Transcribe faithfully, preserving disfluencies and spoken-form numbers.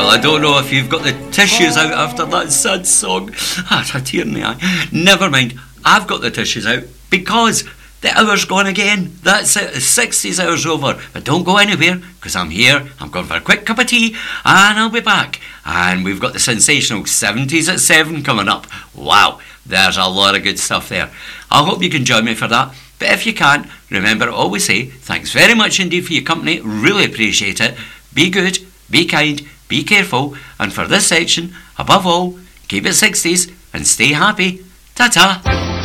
Well, I don't know if you've got the tissues out after that sad song. Ah, it's a tear in the eye. Never mind, I've got the tissues out because the hour's gone again. That's it, the sixties hour's over. But don't go anywhere, because I'm here, I'm going for a quick cup of tea, and I'll be back. And we've got the sensational seventies at seven coming up. Wow, there's a lot of good stuff there. I hope you can join me for that. But if you can't, remember to always say, thanks very much indeed for your company, really appreciate it. Be good, be kind, be careful, and for this section, above all, keep it sixties and stay happy. Ta-ta!